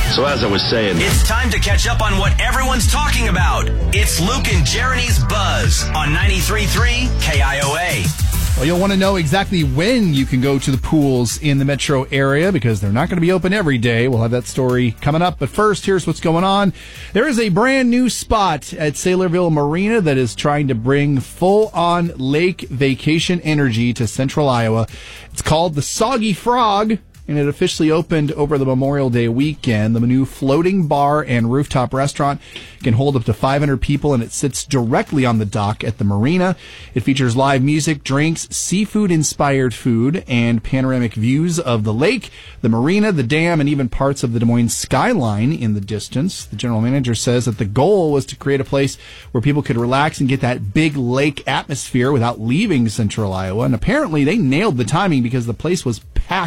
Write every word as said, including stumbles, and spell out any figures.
So as I was saying, it's time to catch up on what everyone's talking about. It's Luke and Jeremy's Buzz on ninety-three point three K I O A. Well, you'll want to know exactly when you can go to the pools in the metro area because they're not going to be open every day. We'll have that story coming up. But first, here's what's going on. There is a brand new spot at Saylorville Marina that is trying to bring full-on lake vacation energy to central Iowa. It's called the Soggy Frog, and it officially opened over the Memorial Day weekend. The new floating bar and rooftop restaurant can hold up to five hundred people, and it sits directly on the dock at the marina. It features live music, drinks, seafood-inspired food, and panoramic views of the lake, the marina, the dam, and even parts of the Des Moines skyline in the distance. The general manager says that the goal was to create a place where people could relax and get that big lake atmosphere without leaving central Iowa, and apparently they nailed the timing because the place was packed